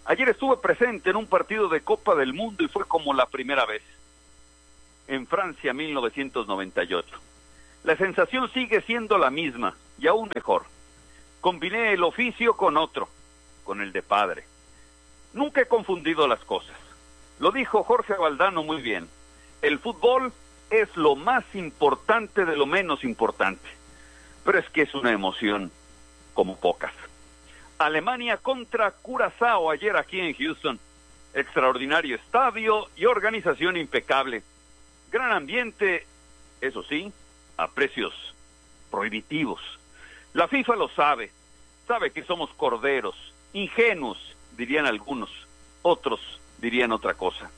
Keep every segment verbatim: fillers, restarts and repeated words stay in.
Ayer estuve presente en un partido de Copa del Mundo y fue como la primera vez. En Francia, mil novecientos noventa y ocho. La sensación sigue siendo la misma, y aún mejor. Combiné el oficio con otro, con el de padre. Nunca he confundido las cosas. Lo dijo Jorge Valdano muy bien. El fútbol es lo más importante de lo menos importante. Pero es que es una emoción como pocas. Alemania contra Curazao ayer aquí en Houston. Extraordinario estadio y organización impecable. Gran ambiente, eso sí, a precios prohibitivos. La FIFA lo sabe, sabe que somos corderos, ingenuos, dirían algunos, otros dirían otra cosa.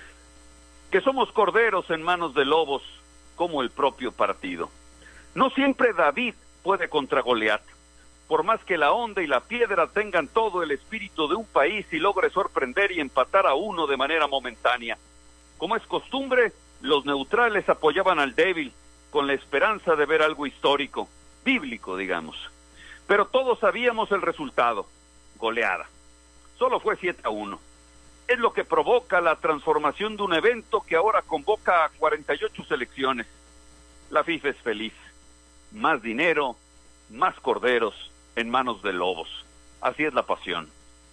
Que somos corderos en manos de lobos, como el propio partido. No siempre David puede contra Goliat. Por más que la onda y la piedra tengan todo el espíritu de un país y logre sorprender y empatar a uno de manera momentánea. Como es costumbre, los neutrales apoyaban al débil, con la esperanza de ver algo histórico, bíblico, digamos. Pero todos sabíamos el resultado, goleada. Solo fue siete a uno. Es lo que provoca la transformación de un evento que ahora convoca a cuarenta y ocho selecciones. La FIFA es feliz. Más dinero, más corderos en manos de lobos. Así es la pasión.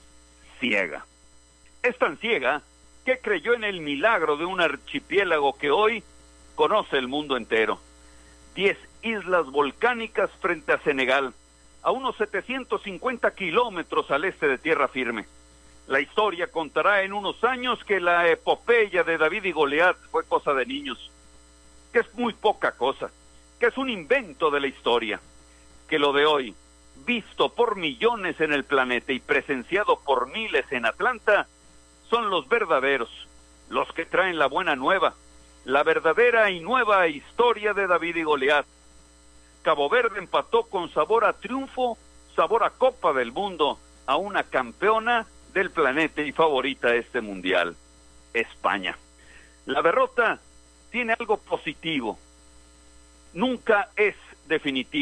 Ciega. Es tan ciega que creyó en el milagro de un archipiélago que hoy conoce el mundo entero. Diez islas volcánicas frente a Senegal, a unos setecientos cincuenta kilómetros al este de tierra firme. La historia contará en unos años que la epopeya de David y Goliat fue cosa de niños, que es muy poca cosa, que es un invento de la historia, que lo de hoy, visto por millones en el planeta y presenciado por miles en Atlanta, son los verdaderos, los que traen la buena nueva, la verdadera y nueva historia de David y Goliat. Cabo Verde empató con sabor a triunfo, sabor a Copa del Mundo, a una campeona del planeta y favorita de este mundial, España. La derrota tiene algo positivo, nunca es definitiva.